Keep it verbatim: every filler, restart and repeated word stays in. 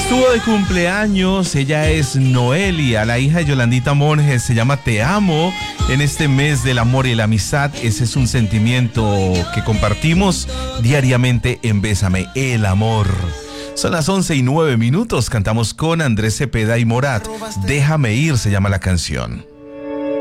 Estuvo de cumpleaños, ella es Noelia, la hija de Yolandita Monjes, se llama Te Amo. En este mes del amor y la amistad, ese es un sentimiento que compartimos diariamente en Bésame, el amor. Son las once y nueve minutos, cantamos con Andrés Cepeda y Morat. Déjame ir, se llama la canción.